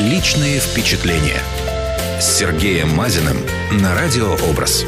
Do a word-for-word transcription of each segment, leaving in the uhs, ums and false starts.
Личные впечатления с Сергеем Мазиным на Радио Образ.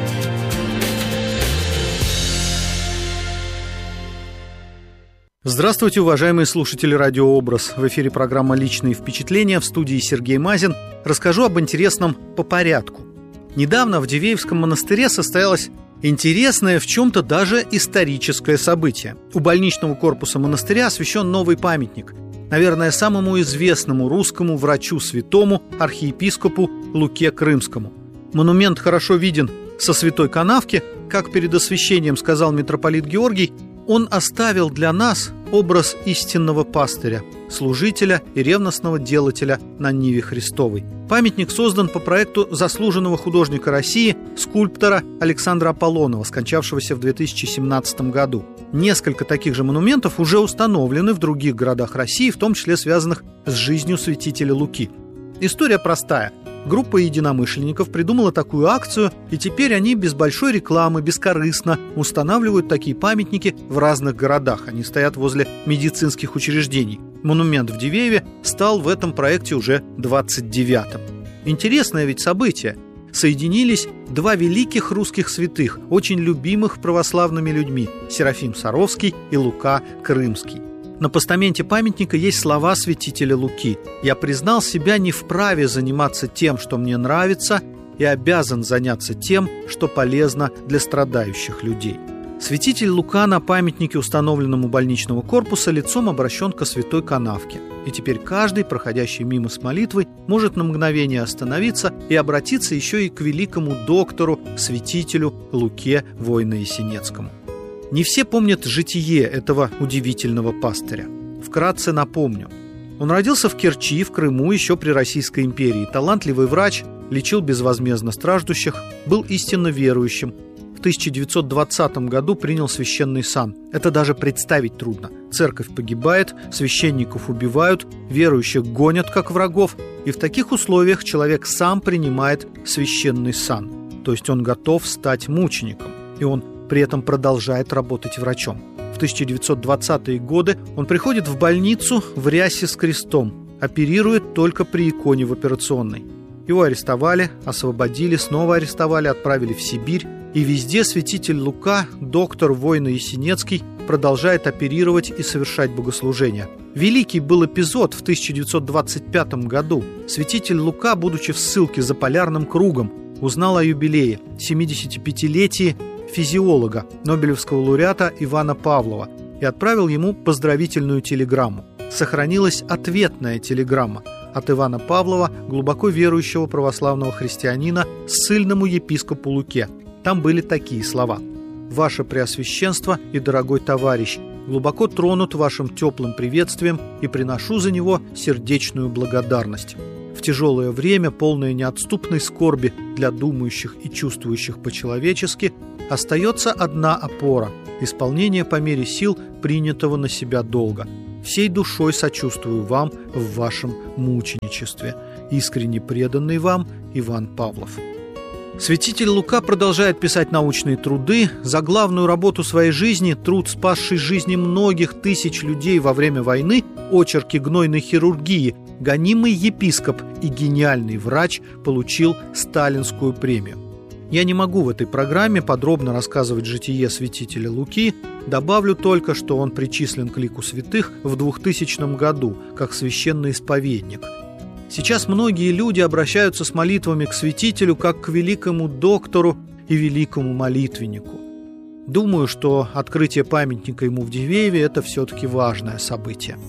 Здравствуйте, уважаемые слушатели Радио Образ. В эфире программа «Личные впечатления», в студии Сергей Мазин. Расскажу об интересном по порядку. Недавно в Дивеевском монастыре состоялось интересное, в чем-то даже историческое событие. У больничного корпуса монастыря освящен новый памятник, наверное, самому известному русскому врачу-святому, архиепископу Луке Крымскому. Монумент хорошо виден со Святой Канавки. Как перед освящением сказал митрополит Георгий, он оставил для нас образ истинного пастыря, служителя и ревностного делателя на ниве Христовой. Памятник создан по проекту заслуженного художника России, скульптора Александра Аполлонова, скончавшегося в две тысячи семнадцатом году. Несколько таких же монументов уже установлены в других городах России, в том числе связанных с жизнью святителя Луки. История простая. Группа единомышленников придумала такую акцию, и теперь они без большой рекламы, бескорыстно устанавливают такие памятники в разных городах. Они стоят возле медицинских учреждений. Монумент в Дивееве стал в этом проекте уже двадцать девятым. Интересное ведь событие. Соединились два великих русских святых, очень любимых православными людьми – Серафим Саровский и Лука Крымский. На постаменте памятника есть слова святителя Луки: «Я признал себя не вправе заниматься тем, что мне нравится, и обязан заняться тем, что полезно для страдающих людей». Святитель Лука на памятнике, установленном у больничного корпуса, лицом обращен ко Святой Канавке. И теперь каждый, проходящий мимо с молитвой, может на мгновение остановиться и обратиться еще и к великому доктору, святителю Луке Воино-Ясенецкому. Не все помнят житие этого удивительного пастыря. Вкратце напомню. Он родился в Керчи, в Крыму, еще при Российской империи. Талантливый врач, лечил безвозмездно страждущих, был истинно верующим. В тысяча девятьсот двадцатом году принял священный сан. Это даже представить трудно. Церковь погибает, священников убивают, верующих гонят как врагов. И в таких условиях человек сам принимает священный сан. То есть он готов стать мучеником. И он при этом продолжает работать врачом. В тысяча девятьсот двадцатые годы он приходит в больницу в рясе с крестом, оперирует только при иконе в операционной. Его арестовали, освободили, снова арестовали, отправили в Сибирь. И везде святитель Лука, доктор Воино-Ясенецкий, продолжает оперировать и совершать богослужения. Великий был эпизод в тысяча девятьсот двадцать пятом году. Святитель Лука, будучи в ссылке за полярным кругом, узнал о юбилее – семидесятипятилетии физиолога, нобелевского лауреата Ивана Павлова, и отправил ему поздравительную телеграмму. Сохранилась ответная телеграмма от Ивана Павлова, глубоко верующего православного христианина, ссыльному епископу Луке. Там были такие слова: «Ваше Преосвященство и дорогой товарищ, глубоко тронут вашим теплым приветствием и приношу за него сердечную благодарность. В тяжелое время, полное неотступной скорби для думающих и чувствующих по-человечески, остается одна опора – исполнение по мере сил принятого на себя долга. Всей душой сочувствую вам в вашем мученичестве. Искренне преданный вам Иван Павлов». Святитель Лука продолжает писать научные труды. За главную работу своей жизни, труд, спасший жизни многих тысяч людей во время войны, очерки гнойной хирургии, гонимый епископ и гениальный врач получил сталинскую премию. Я не могу в этой программе подробно рассказывать житие святителя Луки, добавлю только, что он причислен к лику святых в двухтысячном году, как священный исповедник. Сейчас многие люди обращаются с молитвами к святителю как к великому доктору и великому молитвеннику. Думаю, что открытие памятника ему в Дивееве – это все-таки важное событие.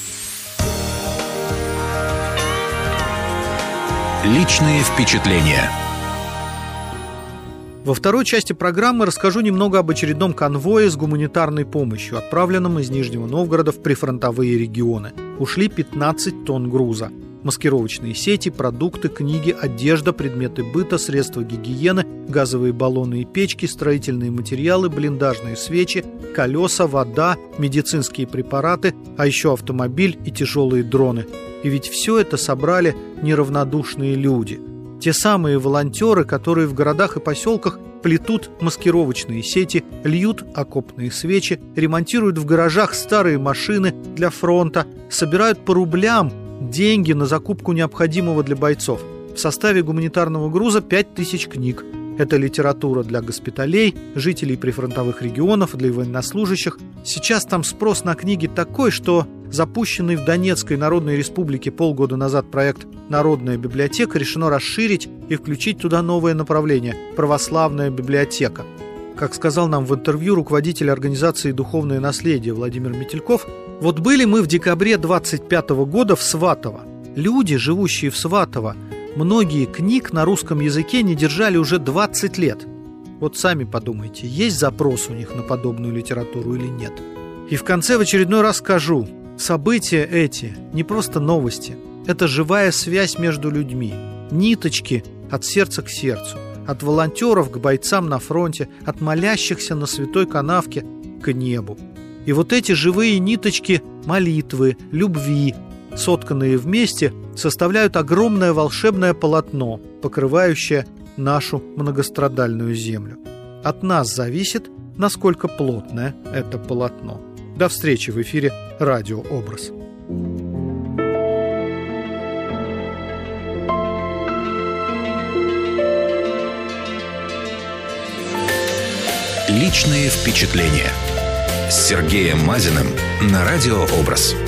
Личные впечатления. Во второй части программы расскажу немного об очередном конвое с гуманитарной помощью, отправленном из Нижнего Новгорода в прифронтовые регионы. Ушли пятнадцать тонн груза. Маскировочные сети, продукты, книги, одежда, предметы быта, средства гигиены, газовые баллоны и печки, строительные материалы, блиндажные свечи, колеса, вода, медицинские препараты, а еще автомобиль и тяжелые дроны. И ведь все это собрали неравнодушные люди. Те самые волонтеры, которые в городах и поселках плетут маскировочные сети, льют окопные свечи, ремонтируют в гаражах старые машины для фронта, собирают по рублям деньги на закупку необходимого для бойцов. В составе гуманитарного груза пять тысяч книг. Это литература для госпиталей, жителей прифронтовых регионов, для военнослужащих. Сейчас там спрос на книги такой, что запущенный в Донецкой Народной Республике полгода назад проект «Народная библиотека» решено расширить и включить туда новое направление – православная библиотека. Как сказал нам в интервью руководитель организации «Духовное наследие» Владимир Метельков, вот были мы в декабре двадцать пятого года в Сватово. Люди, живущие в Сватово, многие книг на русском языке не держали уже двадцать лет. Вот сами подумайте, есть запрос у них на подобную литературу или нет. И в конце в очередной раз скажу, события эти не просто новости. Это живая связь между людьми. Ниточки от сердца к сердцу. От волонтеров к бойцам на фронте. От молящихся на святой канавке к небу. И вот эти живые ниточки молитвы, любви, сотканные вместе, составляют огромное волшебное полотно, покрывающее нашу многострадальную землю. От нас зависит, насколько плотное это полотно. До встречи в эфире «Радио Образ». Личные впечатления с Сергеем Мазиным на Радио Образ.